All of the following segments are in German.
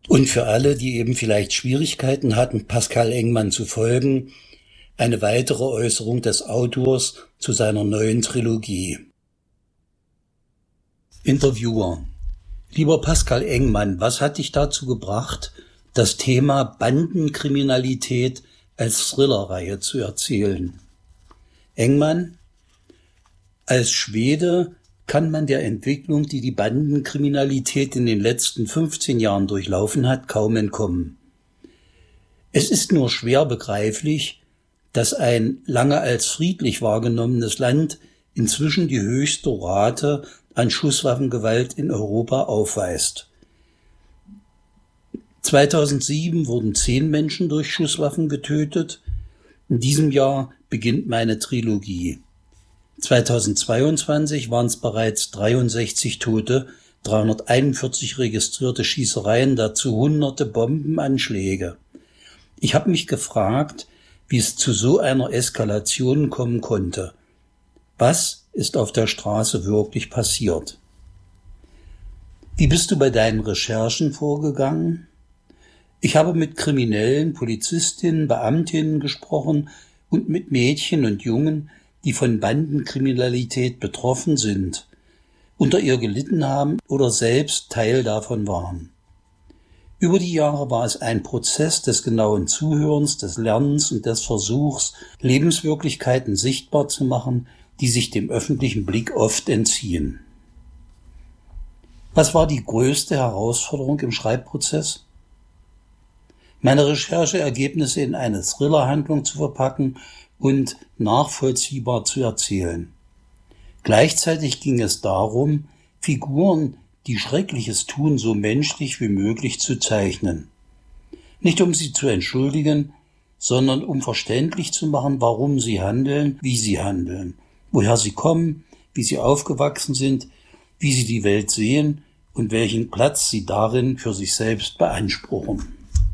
Und für alle, die eben vielleicht Schwierigkeiten hatten, Pascal Engman zu folgen, eine weitere Äußerung des Autors zu seiner neuen Trilogie. Interviewer: Lieber Pascal Engman, was hat dich dazu gebracht, das Thema Bandenkriminalität als Thrillerreihe zu erzählen? Engman: Als Schwede kann man der Entwicklung, die die Bandenkriminalität in den letzten 15 Jahren durchlaufen hat, kaum entkommen. Es ist nur schwer begreiflich, dass ein lange als friedlich wahrgenommenes Land inzwischen die höchste Rate an Schusswaffengewalt in Europa aufweist. 2007 wurden 10 Menschen durch Schusswaffen getötet. In diesem Jahr beginnt meine Trilogie. 2022 waren es bereits 63 Tote, 341 registrierte Schießereien, dazu hunderte Bombenanschläge. Ich habe mich gefragt, wie es zu so einer Eskalation kommen konnte. Was ist auf der Straße wirklich passiert? Wie bist du bei deinen Recherchen vorgegangen? Ich habe mit Kriminellen, Polizistinnen, Beamtinnen gesprochen und mit Mädchen und Jungen, die von Bandenkriminalität betroffen sind, unter ihr gelitten haben oder selbst Teil davon waren. Über die Jahre war es ein Prozess des genauen Zuhörens, des Lernens und des Versuchs, Lebenswirklichkeiten sichtbar zu machen, die sich dem öffentlichen Blick oft entziehen. Was war die größte Herausforderung im Schreibprozess? Meine Rechercheergebnisse in eine Thrillerhandlung zu verpacken und nachvollziehbar zu erzählen. Gleichzeitig ging es darum, Figuren, die Schreckliches tun, so menschlich wie möglich zu zeichnen. Nicht um sie zu entschuldigen, sondern um verständlich zu machen, warum sie handeln, wie sie handeln, woher sie kommen, wie sie aufgewachsen sind, wie sie die Welt sehen und welchen Platz sie darin für sich selbst beanspruchen.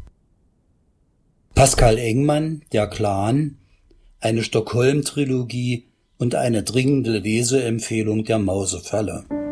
Pascal Engman, Der Clan, eine Stockholm-Trilogie und eine dringende Leseempfehlung der Mausefalle.